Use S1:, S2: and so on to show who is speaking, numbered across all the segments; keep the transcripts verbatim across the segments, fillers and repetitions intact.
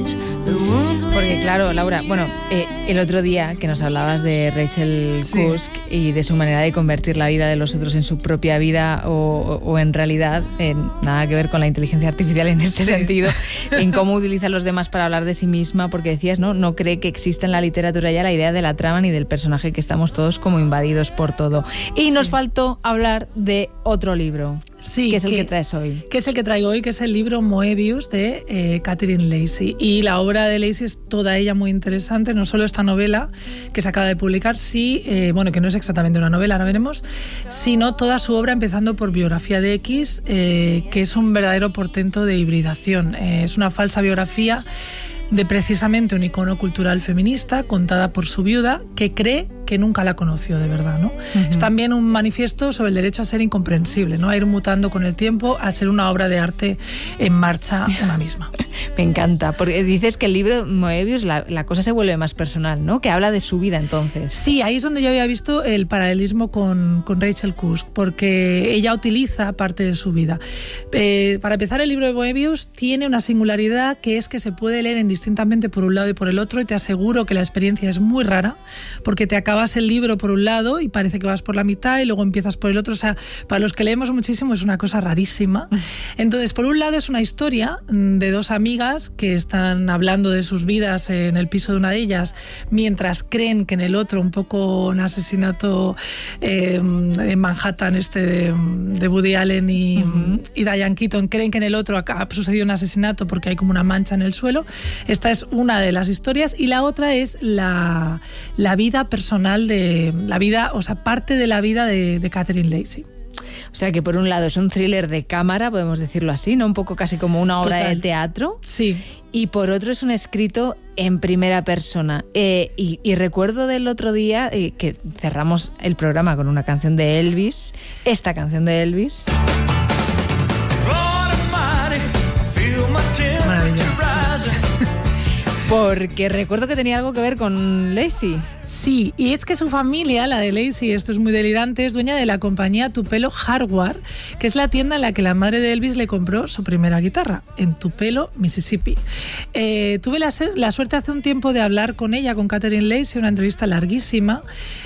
S1: Porque claro, Laura, bueno, eh, el otro día que nos hablabas de Rachel
S2: sí.
S1: Cusk y de su manera de convertir la vida de los otros en su propia vida o, o en realidad, eh, nada que ver con la inteligencia artificial en este
S2: sí.
S1: sentido, en cómo utiliza a los demás para hablar de sí misma, porque decías, ¿no? No cree que exista en la literatura ya la idea de la trama ni del personaje, que estamos todos como invadidos por todo. Y
S2: sí.
S1: nos faltó hablar de otro libro,
S2: sí,
S1: que es el
S2: que,
S1: que traes hoy.
S2: Que es el que traigo hoy, que es el libro Moebius de eh, Katherine Lacey. Y la obra de Lacey es toda ella muy interesante, no solo esta novela que se acaba de publicar, sí, eh, bueno, que no es exactamente una novela, ahora veremos, sino toda su obra, empezando por Biografía de X, eh, que es un verdadero portento de hibridación. Eh, es una falsa biografía de precisamente un icono cultural feminista contada por su viuda, que cree que nunca la conoció de verdad, ¿no? Uh-huh. Es también un manifiesto sobre el derecho a ser incomprensible, ¿no? A ir mutando con el tiempo, a ser una obra de arte en marcha una misma.
S1: Me encanta, porque dices que el libro Moebius, la, la cosa se vuelve más personal, ¿no? Que habla de su vida entonces.
S2: Sí, ahí es donde yo había visto el paralelismo con, con Rachel Cusk, porque ella utiliza parte de su vida. Eh, para empezar, el libro de Moebius tiene una singularidad, que es que se puede leer indistintamente por un lado y por el otro, y te aseguro que la experiencia es muy rara, porque te acaba el libro por un lado y parece que vas por la mitad y luego empiezas por el otro. O sea, para los que leemos muchísimo es una cosa rarísima. Entonces, por un lado es una historia de dos amigas que están hablando de sus vidas en el piso de una de ellas, mientras creen que en el otro, un poco un asesinato eh, en Manhattan, este de, de Woody Allen y, uh-huh. y Diane Keaton, creen que en el otro ha sucedido un asesinato porque hay como una mancha en el suelo. Esta es una de las historias, y la otra es la, la vida personal de la vida, o sea, parte de la vida de, de Katherine Lacey.
S1: O sea que por un lado es un thriller de cámara, podemos decirlo así, ¿no? Un poco casi como una obra
S2: Total.
S1: de teatro.
S2: Sí.
S1: Y por otro es un escrito en primera persona. Eh, y, y recuerdo del otro día eh, que cerramos el programa con una canción de Elvis, esta canción de Elvis.
S2: Maravilloso.
S1: Porque recuerdo que tenía algo que ver con Lacey.
S2: Sí, y es que su familia, la de Lacey, esto es muy delirante, es dueña de la compañía Tupelo Hardware, que es la tienda en la que la madre de Elvis le compró su primera guitarra, en Tupelo, Mississippi. Eh, tuve la, la suerte hace un tiempo de hablar con ella, con Katherine Lacey, una entrevista larguísima,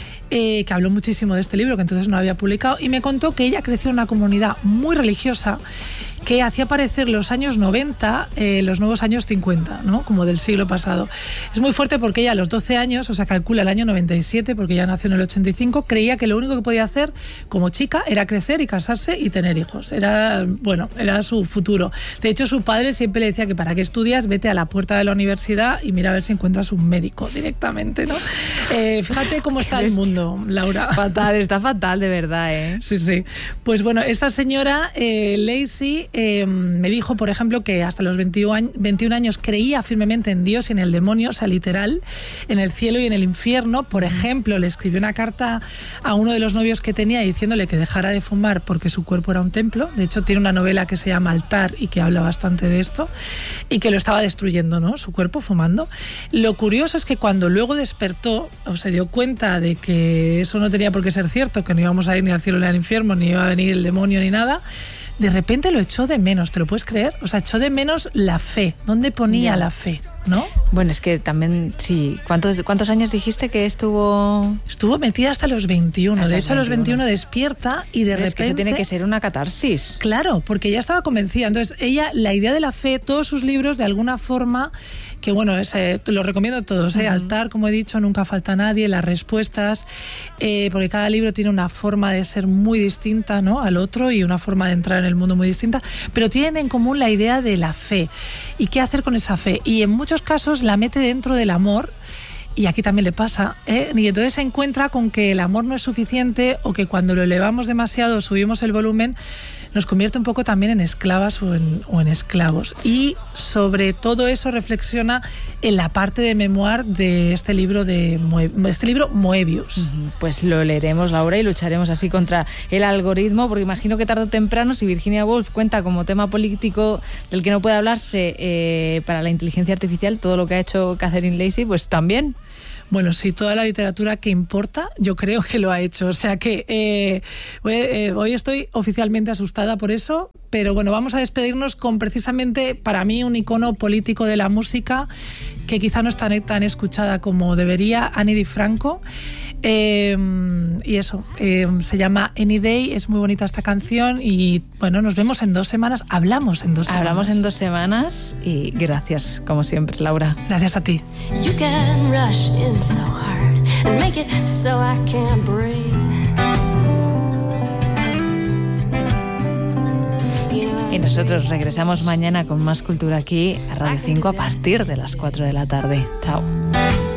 S2: Eh, que habló muchísimo de este libro, que entonces no había publicado, y me contó que ella creció en una comunidad muy religiosa que hacía parecer los años noventa eh, los nuevos años cincuenta, ¿no? Como del siglo pasado. Es muy fuerte porque ella a los doce años, o sea, calcula el año noventa y siete, porque ella nació en el ochenta y cinco, creía que lo único que podía hacer como chica era crecer y casarse y tener hijos. Era, bueno, era su futuro. De hecho, su padre siempre le decía que para qué estudias, vete a la puerta de la universidad y mira a ver si encuentras un médico directamente, ¿no? Eh, fíjate cómo está el mundo, Laura.
S1: Fatal, está fatal, de verdad, ¿eh?
S2: Sí, sí. Pues bueno, esta señora eh, Lacey eh, me dijo, por ejemplo, que hasta los veintiún años creía firmemente en Dios y en el demonio, o sea, literal, en el cielo y en el infierno. Por ejemplo, le escribió una carta a uno de los novios que tenía diciéndole que dejara de fumar porque su cuerpo era un templo. De hecho, tiene una novela que se llama Altar y que habla bastante de esto, y que lo estaba destruyendo, ¿no? Su cuerpo fumando. Lo curioso es que cuando luego despertó o se dio cuenta de que eso no tenía por qué ser cierto, que no íbamos a ir ni al cielo ni al infierno, ni iba a venir el demonio ni nada, de repente lo echó de menos, ¿te lo puedes creer? O sea, echó de menos la fe. ¿Dónde ponía yeah. la fe? ¿No?
S1: Bueno, es que también, sí. ¿Cuántos, cuántos años dijiste que estuvo...?
S2: Estuvo metida hasta los veintiuno.
S1: Hasta
S2: de hecho, a los veintiuno despierta y de
S1: Pero
S2: repente...
S1: Es que eso tiene que ser una catarsis.
S2: Claro, porque ella estaba convencida. Entonces, ella, la idea de la fe, todos sus libros, de alguna forma... que bueno, es, eh, los recomiendo a todos, eh, uh-huh. Altar, como he dicho, Nunca falta nadie, Las respuestas, eh, porque cada libro tiene una forma de ser muy distinta, ¿no?, al otro, y una forma de entrar en el mundo muy distinta, pero tienen en común la idea de la fe y qué hacer con esa fe, y en muchos casos la mete dentro del amor. Y aquí también le pasa, ¿eh? Y entonces se encuentra con que el amor no es suficiente, o que cuando lo elevamos demasiado, subimos el volumen, nos convierte un poco también en esclavas o en, o en esclavos. Y sobre todo eso reflexiona en la parte de memoir de este libro de Moe, este libro Moebius.
S1: Pues lo leeremos, Laura, y lucharemos así contra el algoritmo, porque imagino que tarde o temprano, si Virginia Woolf cuenta como tema político del que no puede hablarse eh, para la inteligencia artificial todo lo que ha hecho Katherine Lacey, pues también.
S2: Bueno, sí, toda la literatura que importa, yo creo que lo ha hecho. O sea que eh, hoy, eh, hoy estoy oficialmente asustada por eso, pero bueno, vamos a despedirnos con precisamente, para mí, un icono político de la música que quizá no está tan, tan escuchada como debería, Ani DiFranco. Eh, y eso, eh, se llama Any Day, es muy bonita esta canción y bueno, nos vemos en dos semanas, hablamos en dos semanas.
S1: Hablamos en dos semanas y gracias, como siempre, Laura.
S2: Gracias a ti.
S3: You can rush in so hard and make it so I can't breathe.
S1: Y nosotros regresamos mañana con más cultura aquí a Radio cinco a partir de las cuatro de la tarde. Chao.